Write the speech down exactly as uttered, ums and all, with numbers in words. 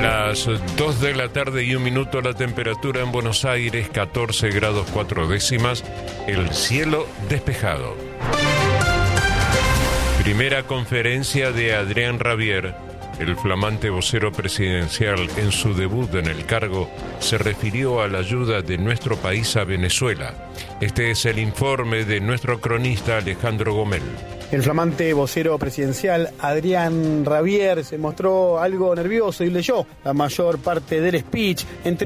Las dos de la tarde y un minuto, la temperatura en Buenos Aires, catorce grados cuatro décimas, el cielo despejado. Primera conferencia de Adrián Rabier. El flamante vocero presidencial, en su debut en el cargo, se refirió a la ayuda de nuestro país a Venezuela. Este es el informe de nuestro cronista Alejandro Gomel. El flamante vocero presidencial, Adrián Rabier, se mostró algo nervioso y leyó la mayor parte del speech, entre